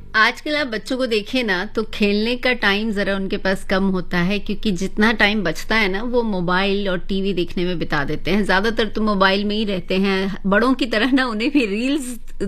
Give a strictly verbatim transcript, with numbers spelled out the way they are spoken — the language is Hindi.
आजकल आप बच्चों को देखें ना तो खेलने का टाइम ज़रा उनके पास कम होता है, क्योंकि जितना टाइम बचता है ना वो मोबाइल और टीवी देखने में बिता देते हैं। ज़्यादातर तो मोबाइल में ही रहते हैं। बड़ों की तरह ना उन्हें भी रील्स